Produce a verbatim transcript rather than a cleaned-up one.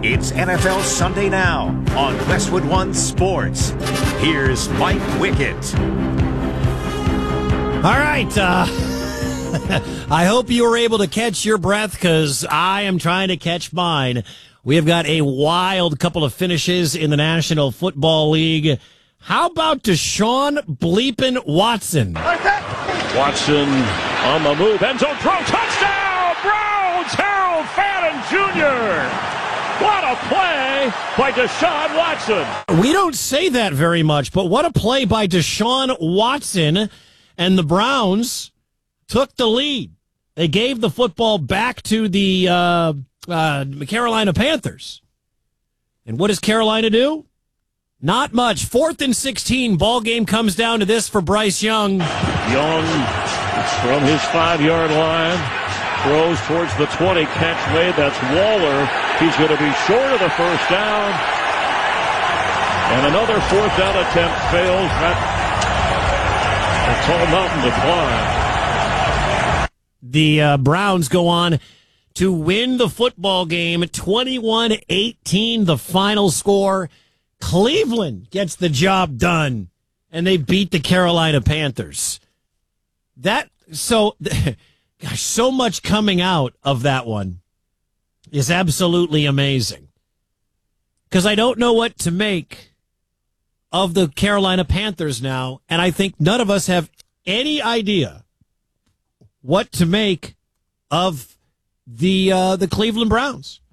It's N F L Sunday Now on Westwood One Sports. Here's Mike Wickett. All right. Uh, I hope you were able to catch your breath because I am trying to catch mine. We have got a wild couple of finishes in the National Football League. How about Deshaun Bleepin Watson? Watson on the move. End zone throw. Touchdown! Browns! Harold Fadden Junior What a play by Deshaun Watson. We don't say that very much, but what a play by Deshaun Watson. And the Browns took the lead. They gave the football back to the uh, uh, Carolina Panthers. And what does Carolina do? Not much. Fourth and sixteen. Ball game comes down to this for Bryce Young. Young from his five-yard line throws towards the twenty. Catch made. That's Waller. He's going to be short of the first down. And another fourth down attempt fails. That, a tall mountain to climb. The uh, Browns go on to win the football game. twenty-one eighteen, the final score. Cleveland gets the job done, and they beat the Carolina Panthers. That so, gosh, so much coming out of that one is absolutely amazing. Because I don't know what to make of the Carolina Panthers now, and I think none of us have any idea what to make of the uh, the Cleveland Browns.